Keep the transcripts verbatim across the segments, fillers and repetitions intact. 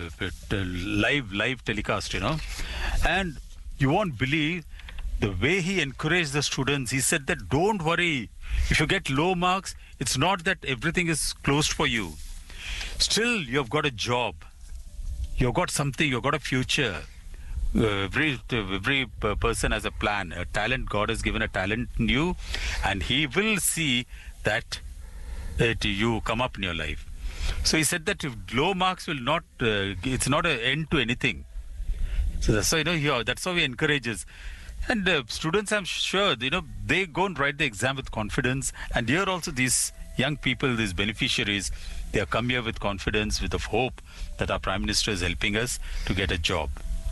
uh, live live telecast, you know, and you won't believe the way he encouraged the students. He said that don't worry, if you get low marks, it's not that everything is closed for you. Still, you've got a job, you've got something, you've got a future. Uh, every every person has a plan, a talent. God has given a talent in you, and He will see that that you come up in your life. So he said that if low marks will not, uh, it's not an end to anything. So that's why, you know, he, that's how he encourages. And uh, students, I'm sure, you know, they go and write the exam with confidence. And here also these young people, these beneficiaries, they have come here with confidence, with the hope that our Prime Minister is helping us to get a job.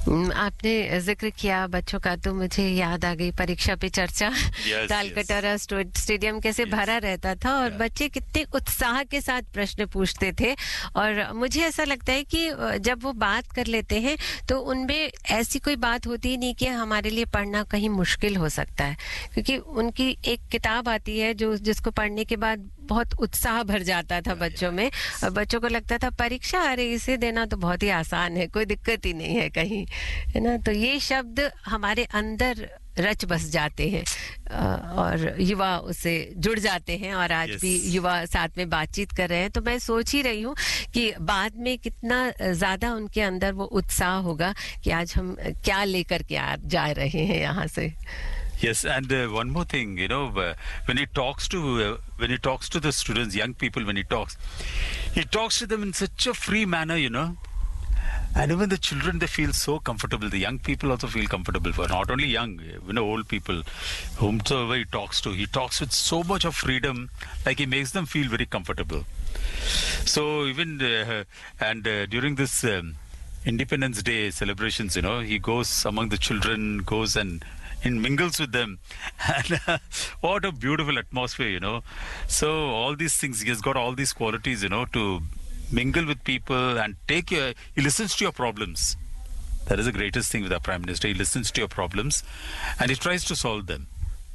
आपने जिक्र किया बच्चों का, तो मुझे याद आ गई परीक्षा पे चर्चा. yes, Talkatora yes. स्टेडियम कैसे yes. भरा रहता था और yeah. बच्चे कितने उत्साह के साथ प्रश्न पूछते थे. और मुझे ऐसा लगता है कि जब वो बात कर लेते हैं तो उनमें ऐसी कोई बात होती ही नहीं कि हमारे लिए पढ़ना कहीं मुश्किल हो सकता है, क्योंकि उनकी एक किताब आती है जो जिसको पढ़ने के बाद बहुत उत्साह भर जाता था बच्चों में, और बच्चों को लगता था परीक्षा, अरे इसे देना तो बहुत ही आसान है, कोई दिक्कत ही नहीं है कहीं, है ना. तो ये शब्द हमारे अंदर रच बस जाते हैं और युवा उससे जुड़ जाते हैं. और आज yes. भी युवा साथ में बातचीत कर रहे हैं, तो मैं सोच ही रही हूँ कि बाद में कितना ज्यादा उनके अंदर वो उत्साह होगा कि आज हम क्या लेकर के आ जा रहे हैं यहाँ से. Yes, and uh, one more thing, you know, uh, when he talks to uh, when he talks to the students, young people, when he talks, he talks to them in such a free manner, you know. And even the children, they feel so comfortable. The young people also feel comfortable. For not only young, you know, old people, whomsoever he talks to, he talks with so much of freedom, like he makes them feel very comfortable. So even uh, and uh, during this um, Independence Day celebrations, you know, he goes among the children, goes and and mingles with them, and uh, what a beautiful atmosphere, you know. So all these things, he has got all these qualities, you know, to mingle with people and take your, he listens to your problems. That is the greatest thing with our Prime Minister. He listens to your problems and he tries to solve them.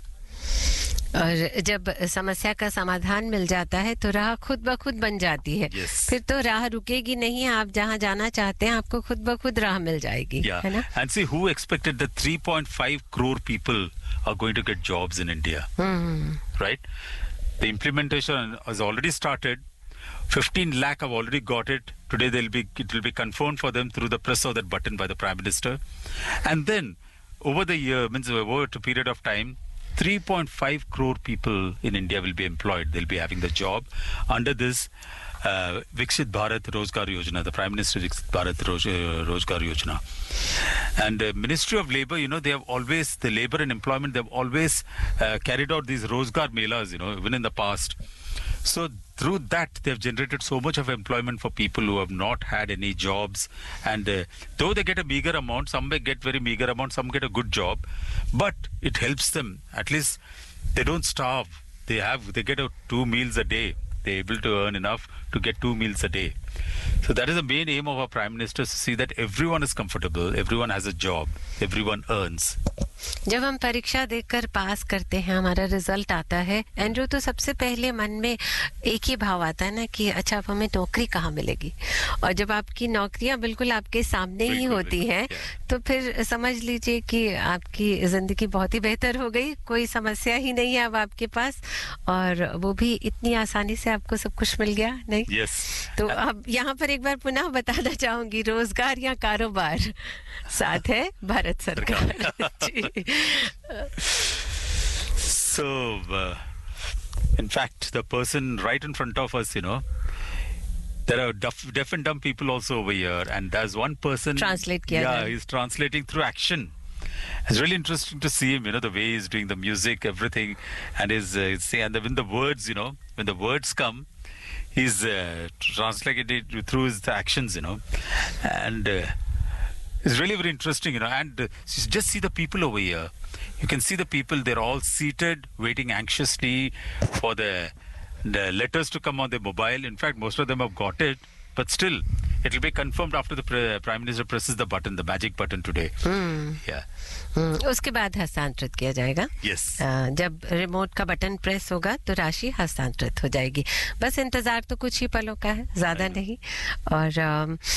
और जब समस्या का समाधान मिल जाता है तो राह खुद ब खुद बन जाती है. yes. फिर तो राह रुकेगी नहीं, आप जहां जाना चाहते हैं आपको खुद ब खुद राह मिल जाएगी. yeah. है ना. And see, who expected that three point five crore people are going to get jobs in India? hmm. Right? The implementation has already started. fifteen lakh have already got it. Today they'll be it will be confirmed for them through the press of that button by the Prime Minister. And then over the year, means over a period of time, three point five crore people in India will be employed. They'll be having the job under this uh, Viksit Bharat Rozgar Yojana, the Prime Minister Viksit Bharat Roz, uh, Rozgar Yojana. And the Ministry of Labour, you know, they have always, the Labour and Employment, they have always uh, carried out these Rozgar Melas, you know, even in the past. So through that, they have generated so much of employment for people who have not had any jobs. And uh, though they get a meager amount, some may get very meager amount, some get a good job, but it helps them. At least they don't starve. They have, they get a two meals a day. They're able to earn enough to get two meals a day. So that is the main aim of our Prime Minister, to see that everyone is comfortable, everyone has a job, everyone earns. जब हम परीक्षा देकर पास करते हैं, हमारा result आता है Andrew, तो सबसे पहले मन में एक ही भाव आता है ना कि अच्छा अब हमें नौकरी कहाँ मिलेगी. और जब आपकी नौकरियां बिल्कुल आपके सामने ही होती हैं तो फिर समझ लीजिए कि आपकी जिंदगी बहुत ही बेहतर हो गई. कोई समस्या ही नहीं है अब आपके पास, और वो भी इतनी आसानी से आपको सब कुछ मिल गया. नहीं yes. तो अब यहाँ पर एक बार पुनः बताना चाहूंगी, रोजगार या कारोबार, साथ है भारत सरकार. So, uh, in fact, the person right in front of us, you know, there are deaf, deaf and dumb people also over here, and there's one person. Translate kiya Yeah, hai. he's translating through action. It's really interesting to see him, you know, the way he's doing the music, everything, and his uh, say, and the, when the words, you know, when the words come, he's uh, translating it through his actions, you know, and. Uh, It's really very interesting, you know, and uh, just see the people over here. You can see the people, they're all seated, waiting anxiously for the, the letters to come on their mobile. In fact, most of them have got it, but still, it will be confirmed after the pre- Prime Minister presses the button, the magic button today. Hmm. Yeah. Hmm. उसके बाद हस्तांतरित किया जाएगा. Yes. uh, जब remote का button press होगा तो राशि हस्तांतरित हो जाएगी. बस इंतजार तो कुछ ही पलों का है, ज्यादा नहीं. और uh,